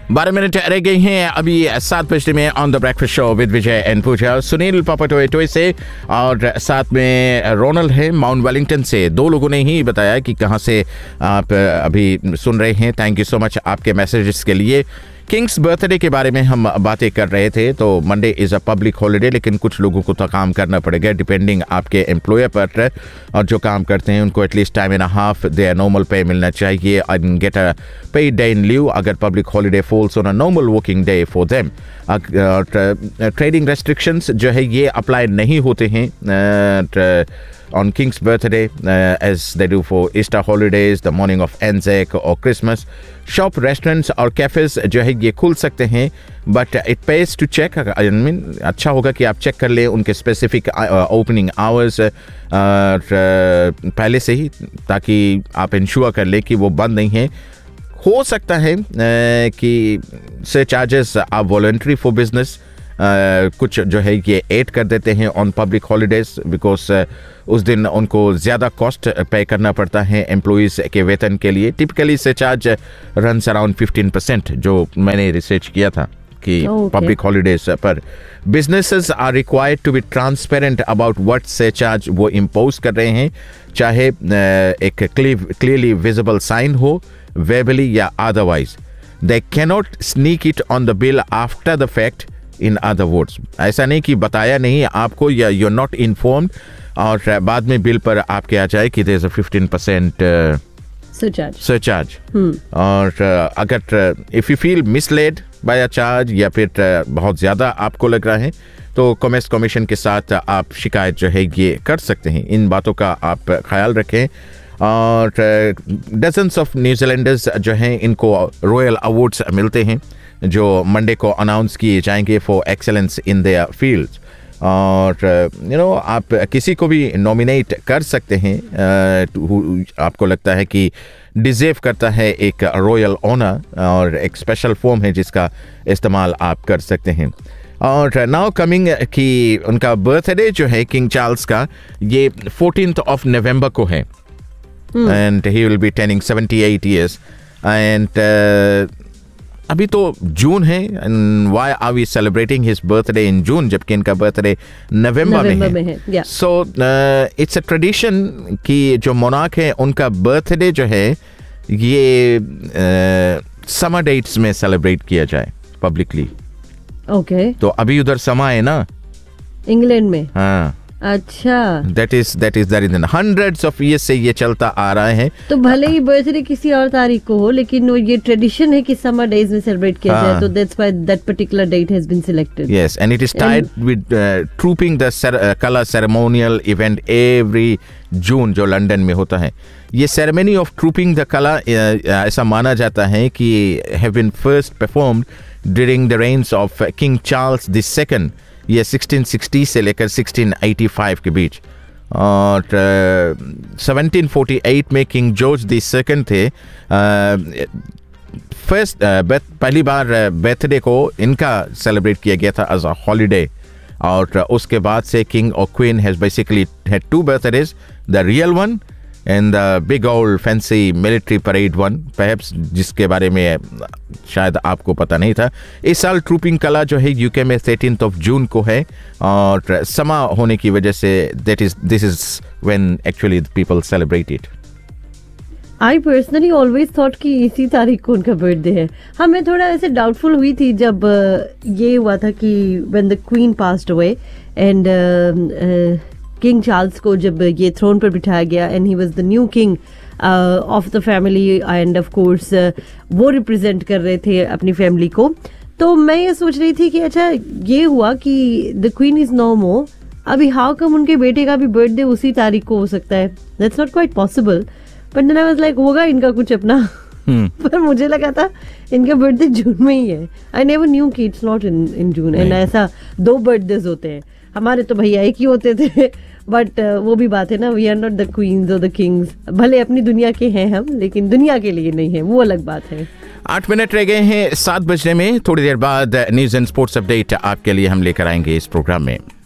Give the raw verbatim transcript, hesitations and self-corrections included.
बारह मिनट रह गई हैं अभी सात बजने में on the breakfast show with Vijay and पूजा। सुनील पापा टोए टोए से और साथ में रोनल है माउंट वेलिंगटन से। दो लोगों ने ही बताया कि कहाँ से आप अभी सुन रहे हैं। थैंक यू सो मच आपके मैसेजेस के लिए। किंग्स बर्थडे के बारे में हम बातें कर रहे थे। तो Monday is a public holiday, लेकिन कुछ लोगों को तो काम करना पड़ेगा डिपेंडिंग आपके एम्प्लॉयर पर। और जो काम करते हैं उनको at least time and half there normal पे मिलना चाहिए and get a paid day in leave अगर public holiday falls on a normal working day for them. Trading restrictions जो है ये अप्लाई नहीं होते हैं on King's birthday uh, as they do for Easter holidays, the morning of Anzac or Christmas. Shop, restaurants और cafes जो है ये खुल सकते हैं, but it pays to check. I mean, अच्छा होगा कि आप चेक कर लें उनके specific uh, opening hours uh, uh, पहले से ही, ताकि आप इंश्योर कर लें कि वो बंद नहीं है। हो सकता है uh, कि से charges are voluntary for business, Uh, कुछ जो है ये ऐड कर देते हैं ऑन पब्लिक हॉलीडेज बिकॉज उस दिन उनको ज़्यादा कॉस्ट पे करना पड़ता है एम्प्लॉइज़ के वेतन के लिए। टिपिकली से charge runs around fifteen percent, जो मैंने रिसर्च किया था कि पब्लिक हॉलीडेज पर businesses are required to be transparent about what से चार्ज वो इम्पोज कर रहे हैं, चाहे uh, एक क्लियरली विजिबल साइन हो वेबली या otherwise. They cannot sneak it on the bill after the fact. In other words, ऐसा नहीं कि बताया नहीं आपको या यू आर नॉट इन्फॉर्म्ड और बाद में बिल पर आपके आ जाए कि there is a fifteen percent surcharge surcharge और uh, अगर if you feel misled bye a charge या फिर uh, बहुत ज़्यादा आपको लग रहा है तो कॉमर्स कमीशन के साथ आप शिकायत जो है ये कर सकते हैं। इन बातों का आप ख्याल रखें। और डजन्स ऑफ न्यूजीलैंडर्स जो हैं इनको रॉयल अवार्ड्स मिलते हैं जो मंडे को अनाउंस किए जाएंगे for excellence in their field. और यू नो आप किसी को भी नॉमिनेट कर सकते हैं uh, आपको लगता है कि डिज़र्व करता है एक रॉयल ऑनर, और एक स्पेशल फॉर्म है जिसका इस्तेमाल आप कर सकते हैं। और नाउ कमिंग कि उनका बर्थडे जो है किंग चार्ल्स का ये फोर्टीन्थ ऑफ नवंबर को है and he will be turning seventy eight years and अभी तो जून है and why are we celebrating his birthday in जून जबकि इनका बर्थडे नवंबर में है। सो इट्स अ ट्रेडिशन कि जो मोनार्क है उनका बर्थडे जो है ये समर uh, डेट्स में सेलिब्रेट किया जाए पब्लिकली। Okay okay. तो अभी उधर समा है ना इंग्लैंड में। हाँ अच्छा, that is that is the reason. Hundreds of years से ये चलता आ रहा है। तो भले ही बर्थडे किसी और तारीख को हो, लेकिन वो ये ट्रेडिशन है कि समर डेज में सेलिब्रेट किया जाए, तो that's why that particular date has been selected. Yes, and it is tied with trooping the colour ceremonial event every जून जो लंदन में होता है। ये ceremony of trooping the colour ऐसा माना जाता है कि have been first performed during the rains of king Charles the second, ये सिक्सटीन सिक्सटी से लेकर सिक्सटीन एटी फाइव के बीच। और सेवनटीन फोर्टी एट में किंग जॉर्ज द सेकंड थे फर्स्ट uh, पहली बार बर्थडे को इनका सेलिब्रेट किया गया था एज अ हॉलीडे। और उसके बाद से किंग और queen has basically had to birthdays, the real one and the big old fancy military parade one, perhaps जिसके बारे में शायद आपको पता नहीं था। इस साल ट्रूपिंग कला जो है यूके में थर्टीन्थ ऑफ जून को है और समा होने की वजह say that is this is when actually people celebrate it. I personally always thought कि इसी तारीख को उनका बर्थडे है। हाँ, मैं थोड़ा ऐसे डाउटफुल हुई थी जब ये हुआ था कि when the queen passed away and king Charles को जब ये थ्रोन पर बिठाया गया and he was the new king of the family end of course वो रिप्रेजेंट कर रहे थे अपनी फैमिली को। तो मैं ये सोच रही थी कि अच्छा ये हुआ कि द क्वीन इज नो मोर, अभी हाउ कम उनके बेटे का भी बर्थडे उसी तारीख को हो सकता है? That's not quite possible, but then I was like होगा इनका कुछ अपना। hmm. पर मुझे लगा था इनका बर्थडे जून में ही है। आई नेवर न्यू कि it's not in in June and ऐसा दो बर्थडेज होते हैं। हमारे तो भैया एक ही होते थे, बट uh, वो भी बात है ना, we are not the queen's और द किंग्स। भले अपनी दुनिया के हैं हम, लेकिन दुनिया के लिए नहीं है, वो अलग बात है। आठ मिनट रह गए हैं सात बजने में। थोड़ी देर बाद न्यूज एंड स्पोर्ट्स अपडेट आपके लिए हम लेकर आएंगे इस प्रोग्राम में।